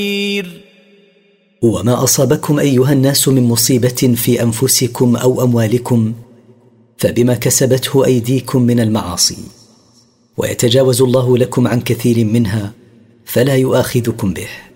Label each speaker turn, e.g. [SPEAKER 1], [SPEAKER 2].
[SPEAKER 1] وما أصابكم أيها الناس من مصيبة في أنفسكم أو أموالكم فبما كسبته أيديكم من المعاصي، ويتجاوز الله لكم عن كثير منها فلا يؤاخذكم به.